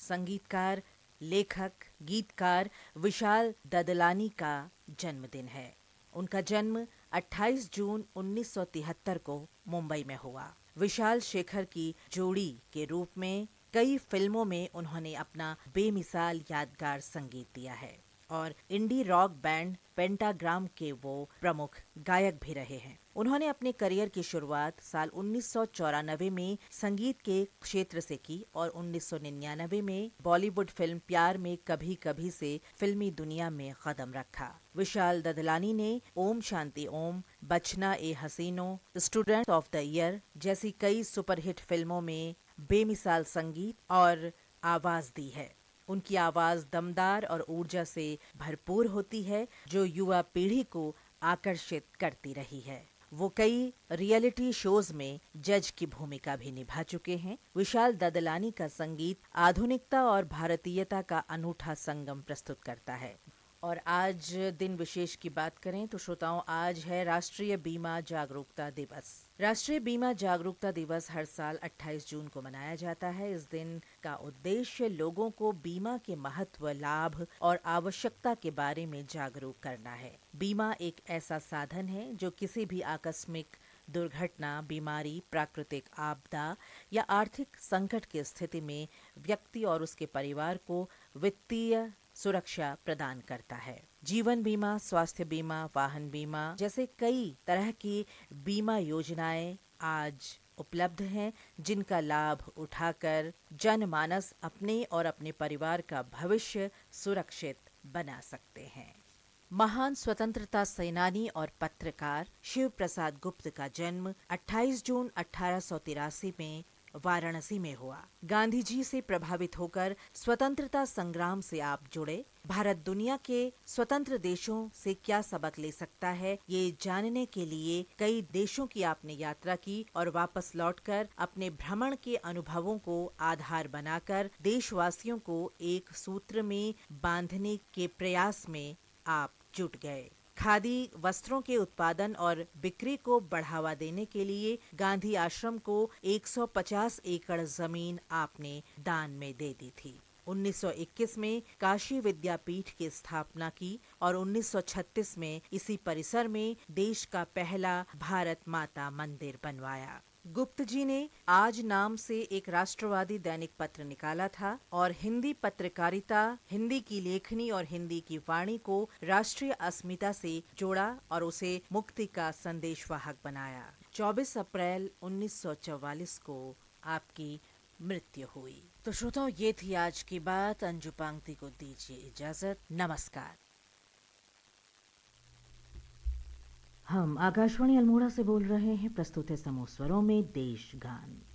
संगीतकार, लेखक, गीतकार विशाल ददलानी का जन्मदिन है। उनका जन्म 28 जून 1973 को मुंबई में हुआ। विशाल शेखर की जोड़ी के रूप में कई फिल्मों में उन्होंने अपना बेमिसाल यादगार संगीत दिया है और इंडी रॉक बैंड पेंटाग्राम के वो प्रमुख गायक भी रहे हैं। उन्होंने अपने करियर की शुरुआत साल 1994 में संगीत के क्षेत्र से की और 1999 में बॉलीवुड फिल्म प्यार में कभी कभी से फिल्मी दुनिया में कदम रखा। विशाल ददलानी ने ओम शांति ओम, बचना ए हसीनो, स्टूडेंट ऑफ द ईयर जैसी कई सुपरहिट फिल्मों में बेमिसाल संगीत और आवाज दी है। उनकी आवाज दमदार और ऊर्जा से भरपूर होती है जो युवा पीढ़ी को आकर्षित करती रही है। वो कई रियलिटी शोज में जज की भूमिका भी निभा चुके हैं। विशाल ददलानी का संगीत आधुनिकता और भारतीयता का अनूठा संगम प्रस्तुत करता है। और आज दिन विशेष की बात करें तो श्रोताओं, आज है राष्ट्रीय बीमा जागरूकता दिवस। राष्ट्रीय बीमा जागरूकता दिवस हर साल 28 जून को मनाया जाता है। इस दिन का उद्देश्य लोगों को बीमा के महत्व, लाभ और आवश्यकता के बारे में जागरूक करना है। बीमा एक ऐसा साधन है जो किसी भी आकस्मिक दुर्घटना, बीमारी, प्राकृतिक आपदा या आर्थिक संकट की स्थिति में व्यक्ति और उसके परिवार को वित्तीय सुरक्षा प्रदान करता है। जीवन बीमा, स्वास्थ्य बीमा, वाहन बीमा जैसे कई तरह की बीमा योजनाएं आज उपलब्ध हैं, जिनका लाभ उठाकर जनमानस अपने और अपने परिवार का भविष्य सुरक्षित बना सकते हैं। महान स्वतंत्रता सेनानी और पत्रकार शिव प्रसाद गुप्त का जन्म 28 जून 1883 में वाराणसी में हुआ। गांधी जी से प्रभावित होकर स्वतंत्रता संग्राम से आप जुड़े। भारत दुनिया के स्वतंत्र देशों से क्या सबक ले सकता है, ये जानने के लिए कई देशों की आपने यात्रा की और वापस लौटकर अपने भ्रमण के अनुभवों को आधार बनाकर देशवासियों को एक सूत्र में बांधने के प्रयास में आप जुट गए। खादी वस्त्रों के उत्पादन और बिक्री को बढ़ावा देने के लिए गांधी आश्रम को 150 एकड़ जमीन आपने दान में दे दी थी। 1921 में काशी विद्यापीठ की स्थापना की और 1936 में इसी परिसर में देश का पहला भारत माता मंदिर बनवाया। गुप्त जी ने आज नाम से एक राष्ट्रवादी दैनिक पत्र निकाला था और हिंदी पत्रकारिता, हिंदी की लेखनी और हिंदी की वाणी को राष्ट्रीय अस्मिता से जोड़ा और उसे मुक्ति का संदेशवाहक बनाया। 24 अप्रैल 1944 को आपकी मृत्यु हुई। तो श्रोताओं, ये थी आज की बात। अंजू पांगती को दीजिए इजाजत। नमस्कार। हम आकाशवाणी अल्मोड़ा से बोल रहे हैं। प्रस्तुत है समूह स्वरों में देश गान।